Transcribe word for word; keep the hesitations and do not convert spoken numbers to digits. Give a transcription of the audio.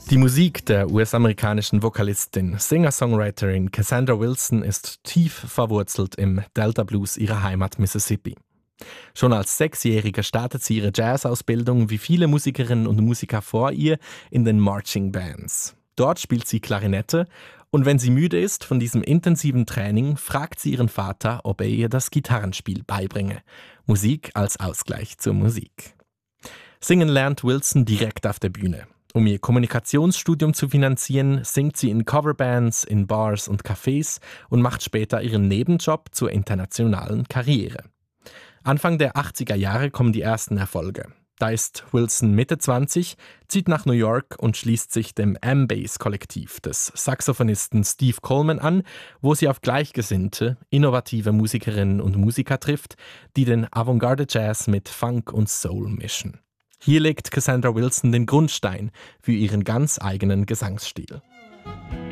Die Musik der U S-amerikanischen Vokalistin, Singer-Songwriterin Cassandra Wilson ist tief verwurzelt im Delta Blues ihrer Heimat Mississippi. Schon als Sechsjährige startet sie ihre Jazzausbildung wie viele Musikerinnen und Musiker vor ihr in den Marching Bands. Dort spielt sie Klarinette und wenn sie müde ist von diesem intensiven Training, fragt sie ihren Vater, ob er ihr das Gitarrenspiel beibringe. Musik als Ausgleich zur Musik. Singen lernt Wilson direkt auf der Bühne. Um ihr Kommunikationsstudium zu finanzieren, singt sie in Coverbands, in Bars und Cafés und macht später ihren Nebenjob zur internationalen Karriere. Anfang der achtziger Jahre kommen die ersten Erfolge. Da ist Wilson Mitte zwanzig, zieht nach New York und schließt sich dem M-Bass-Kollektiv des Saxophonisten Steve Coleman an, wo sie auf gleichgesinnte, innovative Musikerinnen und Musiker trifft, die den Avantgarde-Jazz mit Funk und Soul mischen. Hier legt Cassandra Wilson den Grundstein für ihren ganz eigenen Gesangsstil.